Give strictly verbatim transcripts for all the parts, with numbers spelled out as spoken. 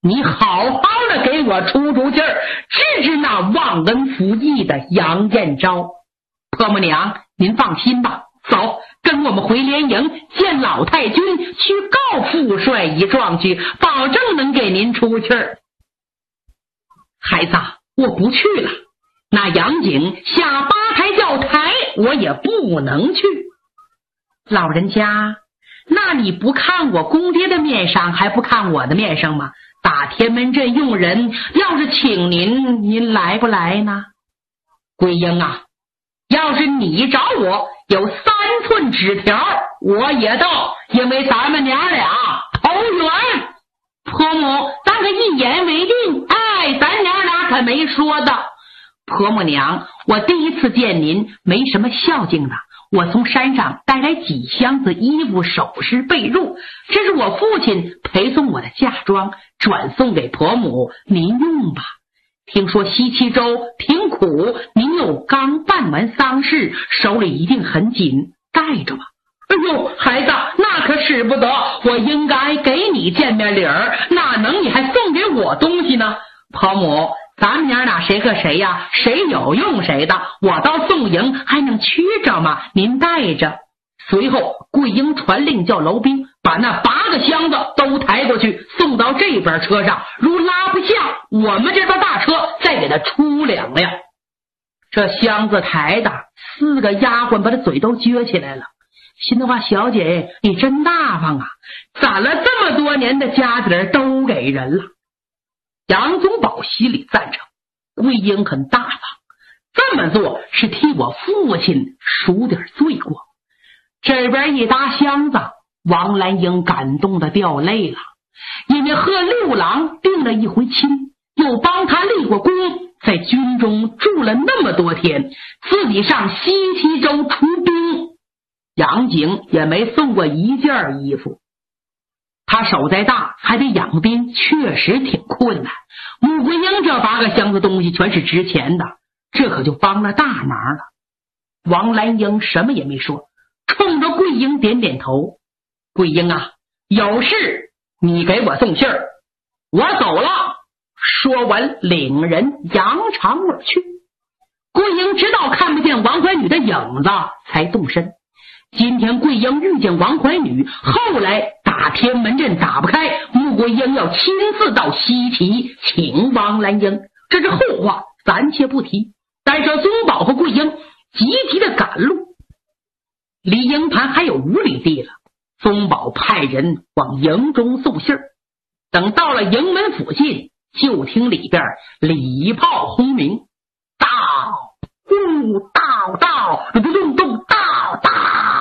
你好好的给我出出气儿，治治那忘恩负义的杨彦昭。婆母娘，您放心吧，走，跟我们回连营见老太君，去告副帅一状去，保证能给您出气儿。孩子，我不去了，那杨景下八抬轿台，我也不能去。老人家，那你不看我公爹的面上，还不看我的面上吗？打天门镇用人，要是请您，您来不来呢？桂英啊，要是你找我有三寸纸条，我也到，因为咱们娘俩投缘。婆母，咱可一言为定，哎，咱娘俩可没说的。婆母娘，我第一次见您，没什么孝敬的，我从山上带来几箱子衣服、首饰、被褥，这是我父亲陪送我的嫁妆，转送给婆母，您用吧。听说西岐州挺苦，您又刚办完丧事，手里一定很紧，带着吧。哎呦，孩子，那可使不得，我应该给你见面礼儿，哪能你还送给我东西呢？婆母，咱们娘俩谁和谁呀？谁有用谁的，我到宋营还能屈着吗？您带着。随后桂英传令叫楼兵把那八个箱子都抬过去，送到这边车上，如拉不下，我们这边大车再给他出两辆。这箱子抬的，四个丫鬟把他嘴都撅起来了，心里话，小姐你真大方啊，攒了这么多年的家底都给人了。杨宗保心里赞成，桂英很大方，这么做是替我父亲赎点罪过。这边一搭箱子，王兰英感动的掉泪了，因为和六郎定了一回亲，又帮他立过功，在军中住了那么多天，自己上西岐州出兵，杨景也没送过一件衣服。他手再大还得养兵，确实挺困难。穆桂英这八个箱子东西全是值钱的，这可就帮了大忙了。王兰英什么也没说，冲着桂英点点头。桂英啊，有事你给我送信儿，我走了。说完领人扬长而去。桂英直到看不见王怀女的影子才动身。今天桂英遇见王怀女，后来打天门阵打不开，穆桂英要亲自到西岐请王兰英，这是后话，暂且不提。但是宗保和桂英急急的赶路，离营盘还有五里地了。宗保派人往营中送信儿，等到了营门附近，就听里边礼炮轰鸣，到呼到到咚咚咚到到，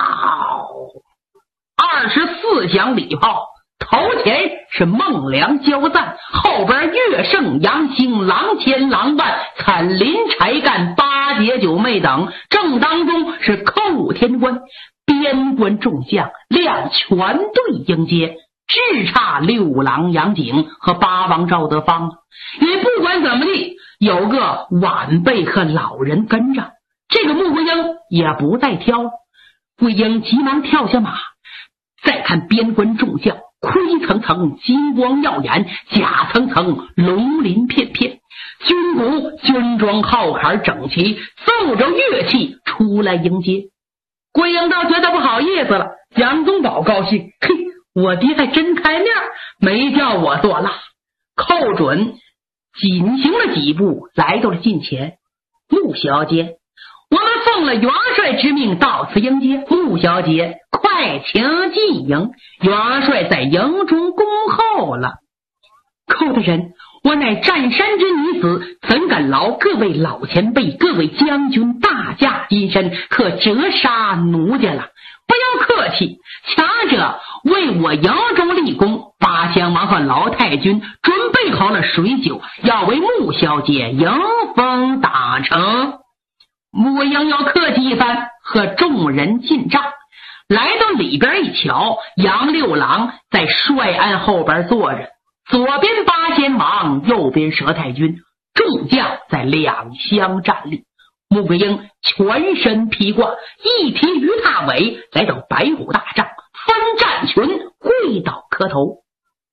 二十四响礼炮，头前是孟良交赞，后边乐圣杨兴、郎千郎万、惨林柴干、八节九妹等，正当中是寇天官，边关众将亮全队迎接，只差六郎杨景和八王赵德芳。也不管怎么地，有个晚辈和老人跟着，这个穆桂英也不再挑。桂英急忙跳下马，再看边关众将，盔层层金光耀眼，甲层层龙鳞片片，军鼓军装号坎整齐，奏着乐器出来迎接。桂英倒觉得不好意思了，杨宗保高兴，嘿，我爹还真开面，没叫我做蜡。寇准紧行了几步，来到了近前。穆小姐，我们奉了元帅之命到此迎接，穆小姐快请进营，元帅在营中恭候了。寇大人，我乃占山之女子，怎敢劳各位老前辈、各位将军大驾金身，可折杀奴家了。不要客气，强者为我营中立功，八相王和老太君准备好了水酒，要为穆小姐迎风打成。穆英要客气一番，和众人进帐。来到里边一瞧，杨六郎在帅案后边坐着，左边八仙王，右边佘太君，众将在两厢站立。穆桂英全身披挂，一提鱼踏尾，来到白虎大帐，分战群跪倒磕头。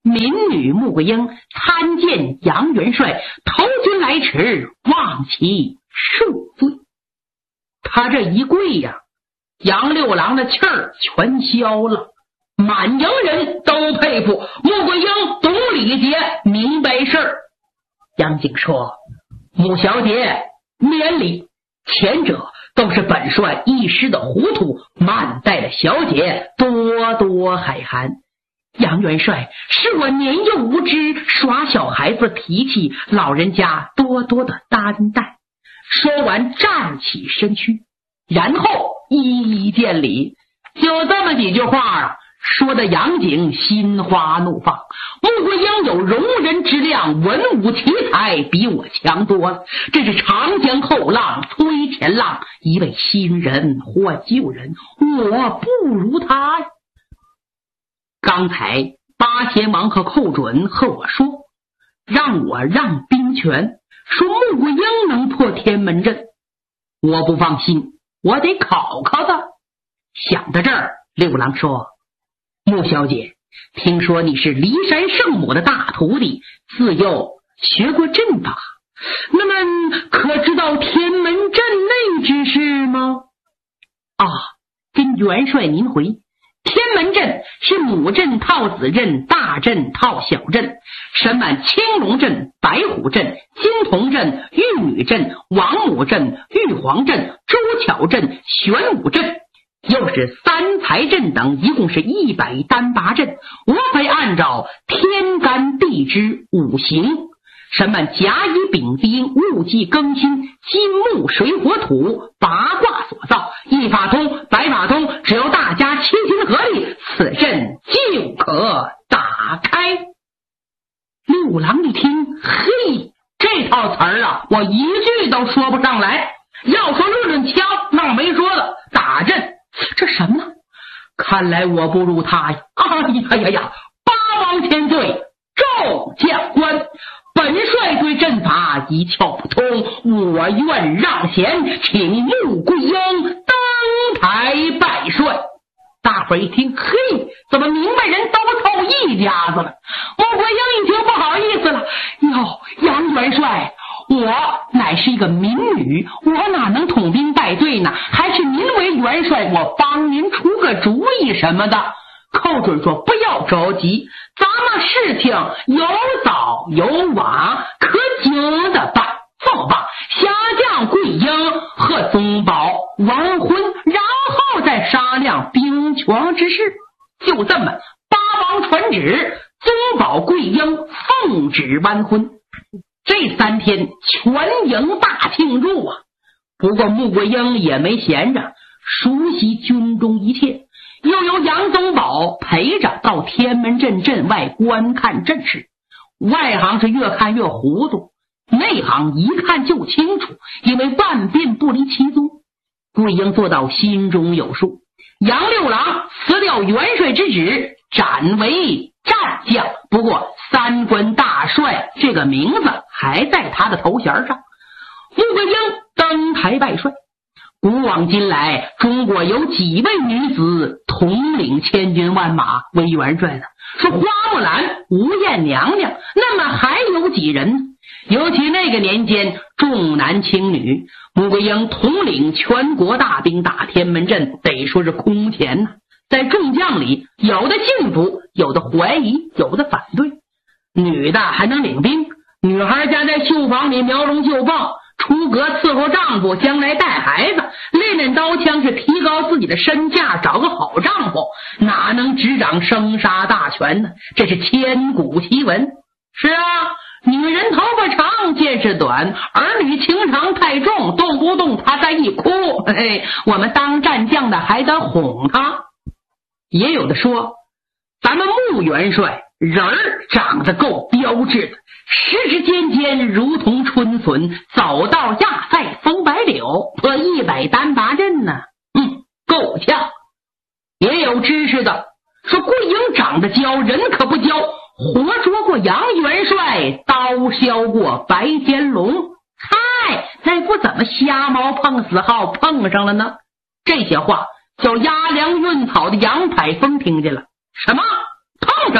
民女穆桂英参见杨元帅，投军来迟，望其恕罪。他这一跪呀，杨六郎的气儿全消了。满营人都佩服穆桂英懂礼节，明白事儿。杨景说：“穆小姐免礼，前者都是本帅一时的糊涂，慢待了小姐，多多海涵。杨元帅是我年幼无知，耍小孩子脾气，老人家多多的担待。”说完站起身躯，然后一一见礼。就这么几句话啊，说的杨景心花怒放。穆桂英有容人之量，文武奇才比我强多了，这是长江后浪推前浪，一位新人或旧人，我不如他呀。刚才八贤王和寇准和我说，让我让兵权，说穆桂英能破天门阵，我不放心，我得考考他。想到这儿，六郎说：“穆小姐，听说你是骊山圣母的大徒弟，自幼学过阵法，那么可知道天门阵内之事吗？”啊，跟元帅您回，天门阵是母阵套子阵，大阵套小阵，神满青龙阵、白虎阵、金童阵、玉女阵、王母阵、玉皇阵、朱巧阵、玄武阵，又是三才阵等，一共是一百单八阵，无非按照天干地支五行，什么甲乙丙丁戊己庚辛金木水火土八卦所造，一法通百法通，只要大家齐心合力，此阵就可打开。六郎一听，嘿，这套词儿啊，我一句都说不上来。要说论论枪，那我没说了，打阵这什么呢？看来我不如他呀！哎呀呀呀！八王千岁，众将官，本帅对阵法一窍不通，我愿让贤，请穆桂英登台拜帅。大伙一听，嘿，怎么明白人都凑一家子了？穆桂英一听，不好意思了，哟，杨元帅，我乃是一个民女，我哪能统兵带队呢？还是您为元帅，我帮您出个主意什么的。寇准说：“不要着急，咱们事情有早有晚，可经的办，奏吧。下将桂英和宗保完婚，然后再商量兵权之事。”就这么，八王传旨，宗保桂英奉旨完婚。这三天全营大庆祝啊！不过穆桂英也没闲着，熟悉军中一切，又由杨宗保陪着到天门阵阵外观看阵势。外行是越看越糊涂，内行一看就清楚，因为万变不离其宗。桂英做到心中有数，杨六郎辞掉元帅之职，斩为战将，不过三官大帅这个名字还在他的头衔上。穆桂英登台拜帅。古往今来，中国有几位女子统领千军万马为元帅的？是花木兰、吴艳娘娘，那么还有几人？尤其那个年间重男轻女，穆桂英统领全国大兵打天门阵，得说是空前呢、啊。在众将里，有的信服，有的怀疑，有的反对。女的还能领兵，女孩家在绣房里苗龙绣凤，出阁伺候丈夫，将来带孩子，练练刀枪，是提高自己的身价，找个好丈夫，哪能执掌生杀大权呢？这是千古奇闻。是啊，女人头发长，见识短，儿女情长太重，动不动她再一哭，嘿，我们当战将的还得哄她。也有的说，咱们穆元帅人儿长得够标致的，时时间间如同春笋，走到亚塞风白柳，破一百单八阵呢，嗯，够呛。也有知识的说，桂英长得娇，人可不娇，活捉过杨元帅，刀削过白天龙，嗨，那不怎么瞎猫碰死耗碰上了呢？这些话叫压粮运草的杨排风听见了。什么碰上的？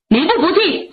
你不服气，